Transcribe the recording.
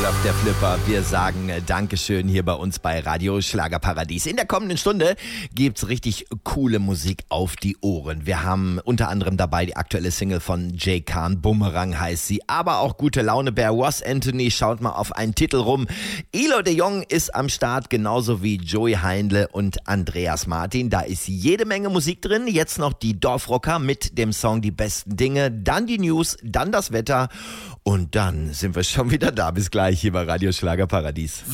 Olaf der Flipper. Wir sagen Dankeschön hier bei uns bei Radio Schlagerparadies. In der kommenden Stunde gibt's richtig coole Musik auf die Ohren. Wir haben unter anderem dabei die aktuelle Single von Jay Khan, Bumerang heißt sie, aber auch Gute Laune Bär, Ross Anthony, schaut mal auf einen Titel rum. Elo de Jong ist am Start, genauso wie Joey Heindle und Andreas Martin. Da ist jede Menge Musik drin. Jetzt noch die Dorfrocker mit dem Song Die besten Dinge, dann die News, dann das Wetter und dann sind wir schon wieder da. Bis gleich hier bei Radio Schlagerparadies.